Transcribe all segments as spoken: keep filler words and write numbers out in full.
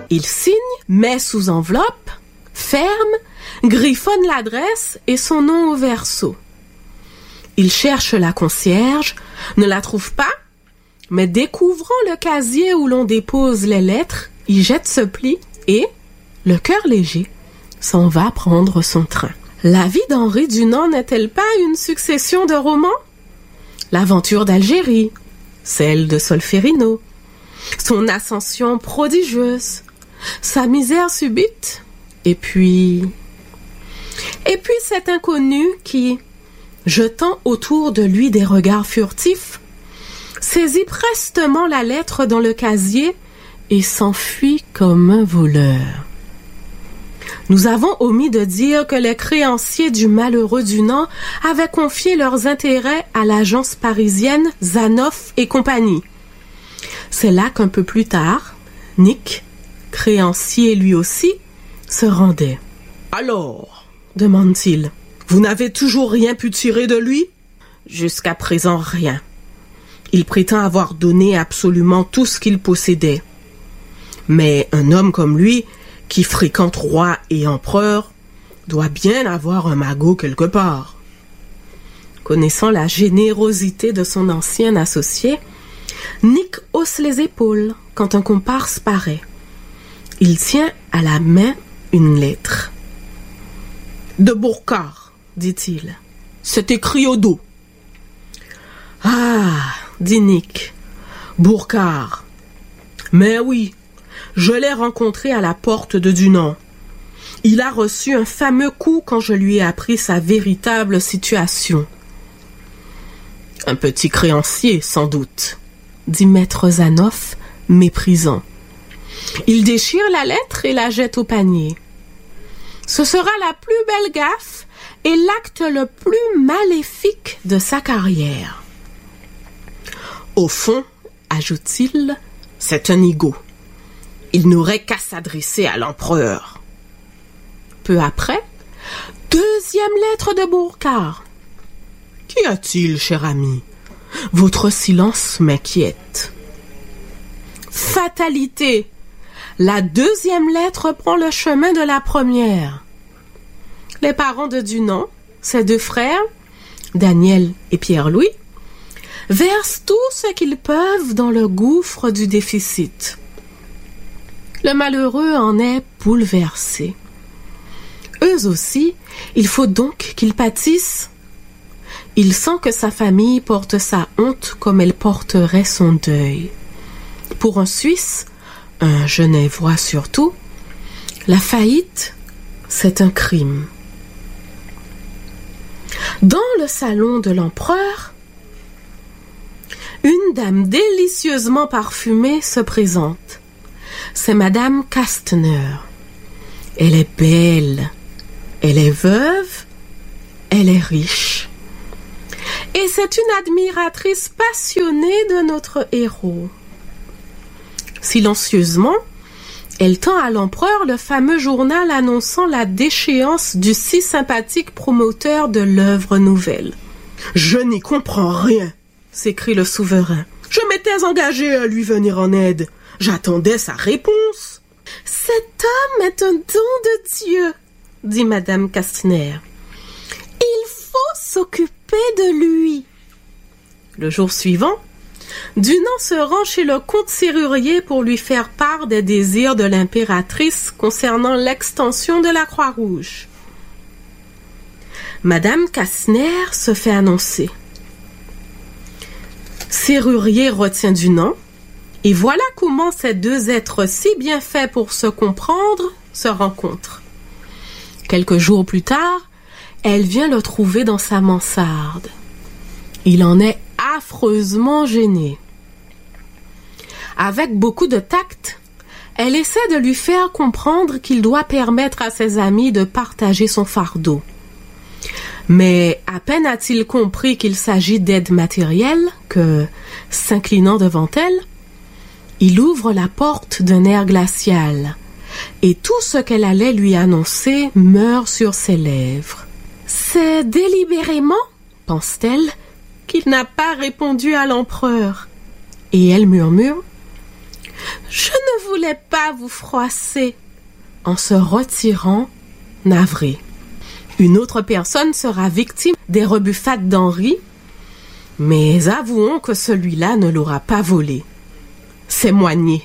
Il signe, met sous enveloppe, ferme, griffonne l'adresse et son nom au verso. Il cherche la concierge, ne la trouve pas, mais découvrant le casier où l'on dépose les lettres, il jette ce pli et, le cœur léger, s'en va prendre son train. La vie d'Henri Dunant n'est-elle pas une succession de romans? L'aventure d'Algérie, celle de Solferino, son ascension prodigieuse, sa misère subite, et puis... Et puis cet inconnu qui, jetant autour de lui des regards furtifs, saisit prestement la lettre dans le casier et s'enfuit comme un voleur. Nous avons omis de dire que les créanciers du malheureux Dunant avaient confié leurs intérêts à l'agence parisienne Zanoff et compagnie. C'est là qu'un peu plus tard, Nick, créancier lui aussi, se rendait. « Alors ?» demande-t-il. « Vous n'avez toujours rien pu tirer de lui ?»« Jusqu'à présent, rien. Il prétend avoir donné absolument tout ce qu'il possédait. Mais un homme comme lui, qui fréquente roi et empereur, doit bien avoir un magot quelque part. » Connaissant la générosité de son ancien associé, Nick hausse les épaules quand un comparse paraît. Il tient à la main une lettre. « De Bourcard, dit-il. C'est écrit au dos. »« Ah, dit Nick, Bourcard. Mais oui, je l'ai rencontré à la porte de Dunant. Il a reçu un fameux coup quand je lui ai appris sa véritable situation. »« Un petit créancier, sans doute, dit maître Zanoff, méprisant. Il déchire la lettre et la jette au panier. Ce sera la plus belle gaffe et l'acte le plus maléfique de sa carrière. Au fond, ajoute-t-il, c'est un nigaud. Il n'aurait qu'à s'adresser à l'empereur. Peu après, deuxième lettre de Bourcard. Qu'y a-t-il, cher ami? Votre silence m'inquiète. Fatalité! La deuxième lettre prend le chemin de la première. Les parents de Dunant, ses deux frères, Daniel et Pierre-Louis, versent tout ce qu'ils peuvent dans le gouffre du déficit. Le malheureux en est bouleversé. Eux aussi, il faut donc qu'ils pâtissent. Il sent que sa famille porte sa honte comme elle porterait son deuil. Pour un Suisse, un Genevois surtout, la faillite, c'est un crime. Dans le salon de l'empereur, une dame délicieusement parfumée se présente. C'est Madame Kastner. Elle est belle, elle est veuve, elle est riche. Et c'est une admiratrice passionnée de notre héros. Silencieusement, elle tend à l'empereur le fameux journal annonçant la déchéance du si sympathique promoteur de l'œuvre nouvelle. « Je n'y comprends rien !» s'écrie le souverain. « Je m'étais engagé à lui venir en aide. J'attendais sa réponse. »« Cet homme est un don de Dieu, » dit Madame Kastner. « Il faut s'occuper de lui. » Le jour suivant, Dunant se rend chez le comte serrurier pour lui faire part des désirs de l'impératrice concernant l'extension de la Croix-Rouge. Madame Kastner se fait annoncer. Serrurier retient Dunant, et voilà comment ces deux êtres si bien faits pour se comprendre se rencontrent. Quelques jours plus tard, elle vient le trouver dans sa mansarde. Il en est affreusement gênée. Avec beaucoup de tact, elle essaie de lui faire comprendre qu'il doit permettre à ses amis de partager son fardeau. Mais à peine a-t-il compris qu'il s'agit d'aide matérielle que, s'inclinant devant elle, il ouvre la porte d'un air glacial et tout ce qu'elle allait lui annoncer meurt sur ses lèvres. C'est délibérément, pense-t-elle, qu'il n'a pas répondu à l'empereur. Et elle murmure « Je ne voulais pas vous froisser. En se retirant, navré. Une autre personne sera victime des rebuffades d'Henri, mais avouons que celui-là ne l'aura pas volé. C'est Moignet.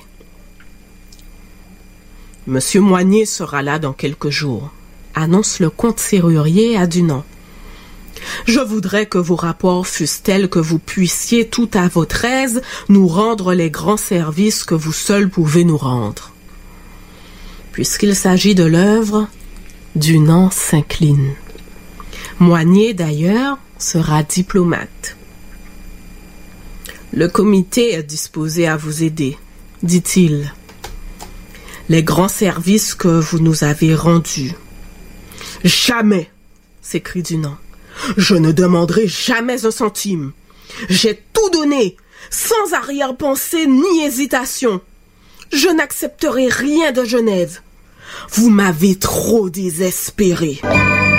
Monsieur Moignet sera là dans quelques jours, annonce le comte serrurier à Dunant. Je voudrais que vos rapports fussent tels que vous puissiez tout à votre aise nous rendre les grands services que vous seuls pouvez nous rendre. Puisqu'il s'agit de l'œuvre, Dunant s'incline. Moignet, d'ailleurs, sera diplomate. Le comité est disposé à vous aider, dit-il. Les grands services que vous nous avez rendus. Jamais, s'écrie Dunant. Je ne demanderai jamais un centime. J'ai tout donné, sans arrière-pensée ni hésitation. Je n'accepterai rien de Genève. Vous m'avez trop désespéré.